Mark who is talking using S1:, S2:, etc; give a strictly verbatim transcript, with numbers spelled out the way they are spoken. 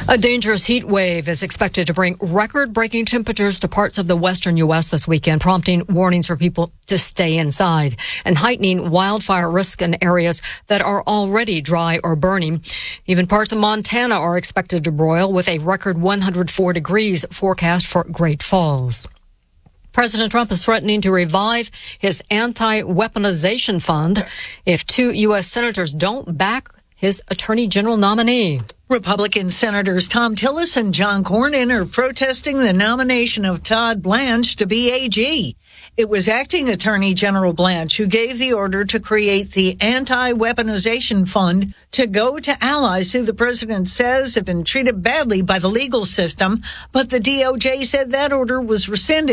S1: A dangerous heat wave is expected to bring record-breaking temperatures to parts of the western U S this weekend, prompting warnings for people to stay inside and heightening wildfire risk in areas that are already dry or burning. Even parts of Montana are expected to broil, with a record one hundred four degrees forecast for Great Falls. President Trump is threatening to revive his anti-weaponization fund if two U S senators don't back his attorney general nominee.
S2: Republican Senators Thom Tillis and John Cornyn are protesting the nomination of Todd Blanche to be A G. It was acting Attorney General Blanche who gave the order to create the Anti-Weaponization Fund to go to allies who the president says have been treated badly by the legal system, but the D O J said that order was rescinded.